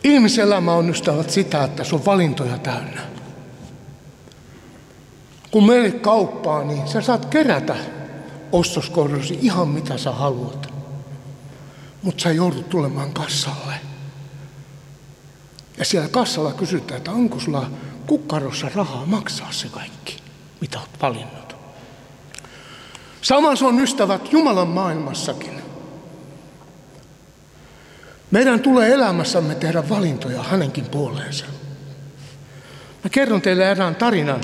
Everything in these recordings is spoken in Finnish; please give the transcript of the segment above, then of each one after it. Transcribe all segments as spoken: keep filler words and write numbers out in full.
Ihmiselämä on, ystävät, sitä, että se on valintoja täynnä. Kun menet kauppaan, niin sä saat kerätä ostoskohdallasi ihan mitä sä haluat. Mutta sä joudut tulemaan kassalle. Ja siellä kassalla kysytään, että onko sulla kukkarossa rahaa maksaa se kaikki, mitä olet valinnut. Sama se on, ystävät, Jumalan maailmassakin. Meidän tulee elämässämme tehdä valintoja hänenkin puoleensa. Mä kerron teille erään tarinan.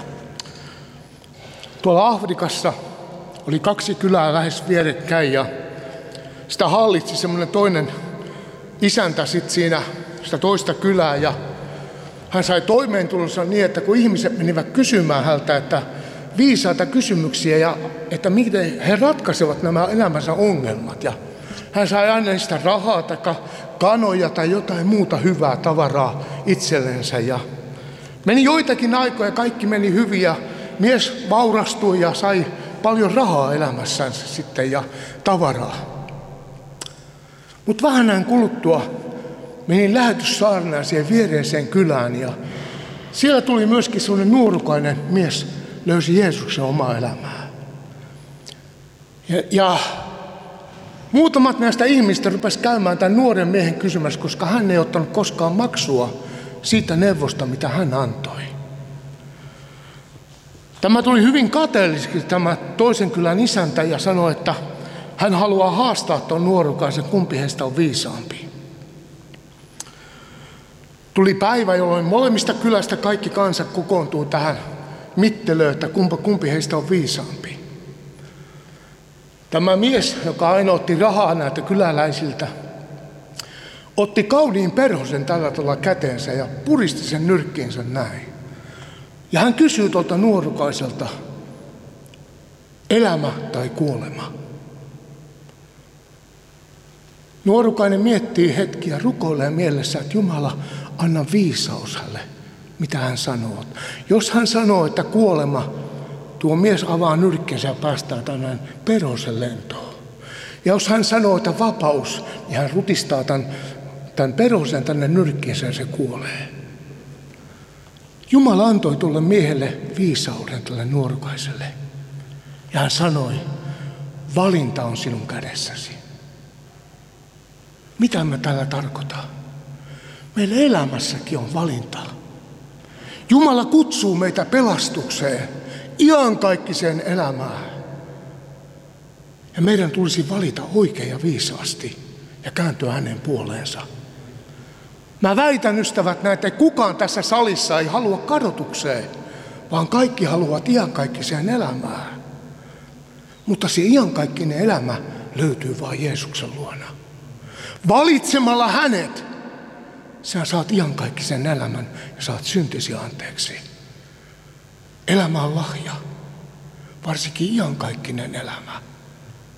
Tuolla Afrikassa oli kaksi kylää lähes vierekkäin ja sitä hallitsi semmoinen toinen isäntä sit siinä sitä toista kylää. Ja hän sai toimeentulonsa niin, että kun ihmiset menivät kysymään häneltä, että viisaita kysymyksiä ja että miten he ratkaisevat nämä elämänsä ongelmat. Ja hän sai aina niistä rahaa tai kanoja tai jotain muuta hyvää tavaraa itsellensä. Ja meni joitakin aikoja, kaikki meni hyvin ja mies vaurastui ja sai paljon rahaa elämässänsä sitten ja tavaraa. Mutta vähän näin kuluttua menin lähetyssaarnaan siihen viereiseen kylään ja siellä tuli myöskin sellainen nuorukainen mies, löysi Jeesuksen omaa elämää. Ja, ja muutamat näistä ihmistä rupesi käymään tämän nuoren miehen kysymässä, koska hän ei ottanut koskaan maksua siitä neuvosta, mitä hän antoi. Tämä tuli hyvin kateelliseksi tämä toisen kylän isäntä ja sanoi, että hän haluaa haastaa tuon nuorukaisen, kumpi heistä on viisaampi. Tuli päivä, jolloin molemmista kylästä kaikki kansa kokoontuu tähän mittelöön, että kumpa, kumpi heistä on viisaampi. Tämä mies, joka aina otti rahaa näiltä kyläläisiltä, otti kauniin perhosen tällä tavalla käteensä ja puristi sen nyrkkiinsä näin. Ja hän kysyy tuolta nuorukaiselta, elämä tai kuolema? Nuorukainen miettii hetkiä, rukoilee mielessä, että Jumala, anna viisaus hänelle, mitä hän sanoo. Jos hän sanoo, että kuolema, tuo mies avaa nyrkkinsä ja päästää tämän perhosen lentoon. Ja jos hän sanoo, että vapaus, niin hän rutistaa tämän, tämän perhosen tänne nyrkkinsä ja se kuolee. Jumala antoi tuolle miehelle viisauden tälle nuorukaiselle. Ja hän sanoi, valinta on sinun kädessäsi. Mitä mä tällä tarkoitan? Meillä elämässäkin on valinta. Jumala kutsuu meitä pelastukseen, iankaikkiseen elämään. Ja meidän tulisi valita oikein ja viisaasti ja kääntyä hänen puoleensa. Mä väitän, ystävät, näitä, että kukaan tässä salissa ei halua kadotukseen, vaan kaikki haluavat iankaikkiseen elämään. Mutta se iankaikkinen elämä löytyy vain Jeesuksen luona. Valitsemalla hänet, sä saat iankaikkisen elämän ja saat syntisi anteeksi. Elämä on lahja, varsinkin iankaikkinen elämä.